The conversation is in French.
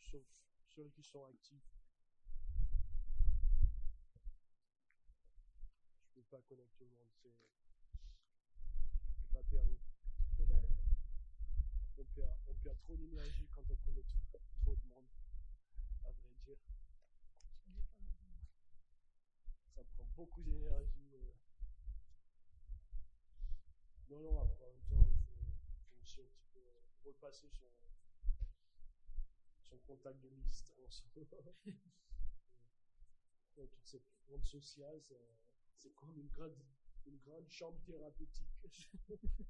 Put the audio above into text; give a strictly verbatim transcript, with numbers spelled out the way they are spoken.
sauf ceux qui sont actifs. Je peux pas connaître tout le monde, c'est c'est pas permis. on, perd, on perd trop d'énergie quand on connaît tout, trop de monde, à vrai dire. Ça prend beaucoup d'énergie. Euh. Non, non, après, en même temps, il faut, faut aussi un petit peu repasser son, son contact de liste en ce moment. Toute cette monde sociale, c'est comme une grande, une grande chambre thérapeutique.